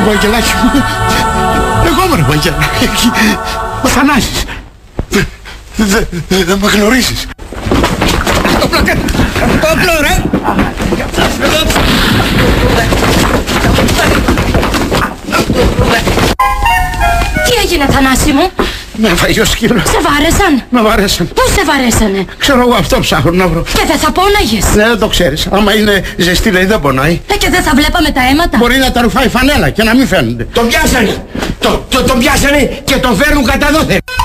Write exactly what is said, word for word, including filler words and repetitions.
Βαγγελάκι μου. Εγώ είμαι, Βαγγελάκι. Ο Θανάσης. Δεν με γνωρίζεις. Το πλάκα. Το απλό, ρε. Τι έγινε, Θανάση μου? Με έφαγε ο σκύλος. Σε βάρεσαν? Με βάρεσαν. Πού σε βαρέσανε? Ξέρω εγώ, αυτό ψάχνω να βρω. Και δεν θα πόναγες? Ναι, δεν το ξέρεις. Άμα είναι ζεστή λέει δεν πονάει. Ε, και δεν θα βλέπαμε τα αίματα? Μπορεί να τα ρουφάει φανέλα και να μην φαίνονται. Τον πιάσανε. Το, το, τον πιάσανε και τον φέρνουν κατά δόθε.